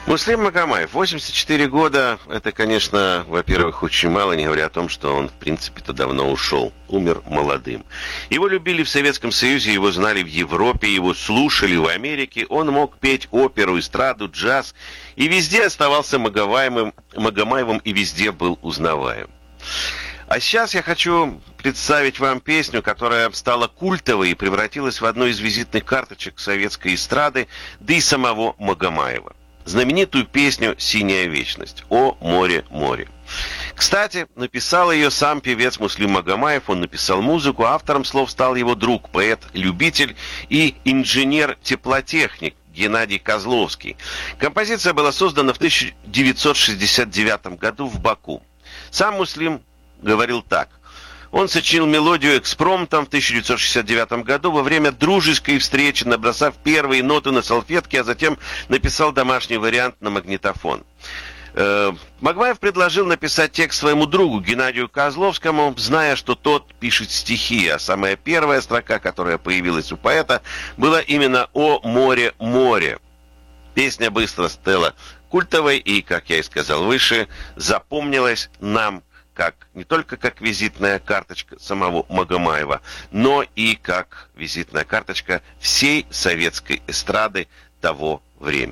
Муслим Магомаев, 84 года, это, конечно, во-первых, очень мало, не говоря о том, что он, в принципе-то, давно ушел, умер молодым. Его любили в Советском Союзе, его знали в Европе, его слушали в Америке, он мог петь оперу, эстраду, джаз, и везде оставался Магомаевым и везде был узнаваем. А сейчас я хочу представить вам песню, которая стала культовой и превратилась в одну из визитных карточек советской эстрады, да и самого Магомаева. Знаменитую песню «Синяя вечность» «О море, море». Кстати, написал ее сам певец Муслим Магомаев, он написал музыку, автором слов стал его друг, поэт-любитель и инженер-теплотехник Геннадий Козловский. Композиция была создана в 1969 году в Баку. Сам Муслим говорил так. Он сочинил мелодию экспромтом в 1969 году во время дружеской встречи, набросав первые ноты на салфетке, а затем написал домашний вариант на магнитофон. Магомаев предложил написать текст своему другу Геннадию Козловскому, зная, что тот пишет стихи, а самая первая строка, которая появилась у поэта, была именно «О море, море». Песня быстро стала культовой и, как я и сказал выше, запомнилась нам не только как визитная карточка самого Магомаева, но и как визитная карточка всей советской эстрады того времени.